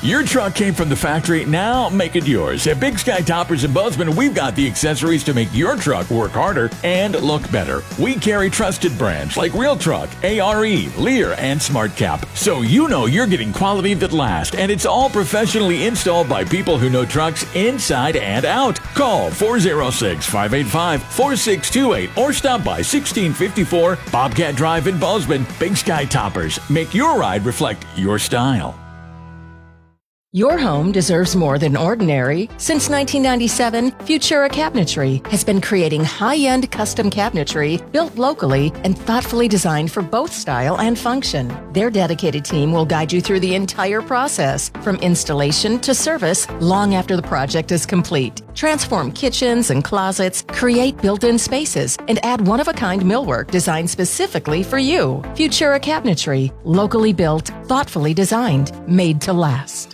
Your truck came from the factory, now make it yours. At Big Sky Toppers in Bozeman, we've got the accessories to make your truck work harder and look better. We carry trusted brands like Real Truck, ARE, Lear, and SmartCap. So you know you're getting quality that lasts, and it's all professionally installed by people who know trucks inside and out. Call 406-585-4628 or stop by 1654 Bobcat Drive in Bozeman. Big Sky Toppers. Make your ride reflect your style. Your home deserves more than ordinary. Since 1997, Futura Cabinetry has been creating high-end custom cabinetry built locally and thoughtfully designed for both style and function. Their dedicated team will guide you through the entire process, from installation to service, long after the project is complete. Transform kitchens and closets, create built-in spaces, and add one-of-a-kind millwork designed specifically for you. Futura Cabinetry, locally built, thoughtfully designed, made to last.